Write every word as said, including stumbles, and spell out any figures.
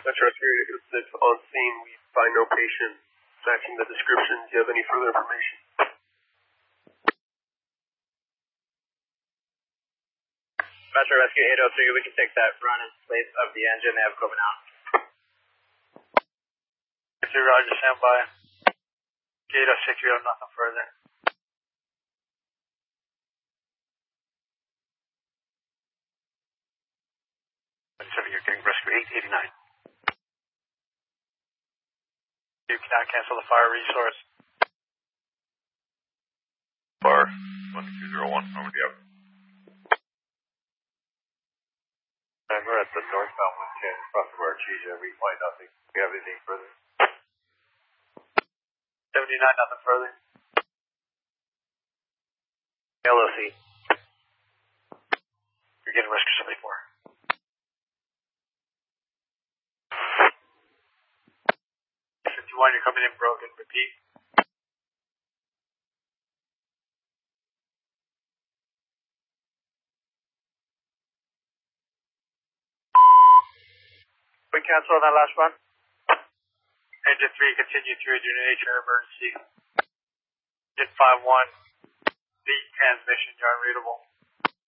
Metro three six on scene. We find no patient matching the description. Do you have any further information? Metro Rescue eight oh three, we can take that run in place of the engine. They have Coven out. three, Roger, stand by. eight oh six, we have nothing further. You're getting rescue eight eighty-nine. You cannot cancel the fire resource. Bar one two zero one, over the up. And we're at the northbound one ten across from Artesia. We find nothing. Do we have anything further? seventy-nine, nothing further. L O C. You're getting rescue seventy-four. fifty-one, you're coming in broken. Repeat. We cancel on that last run. Engine three, continue through due to nature emergency. Engine five one, lead transmission, you're unreadable.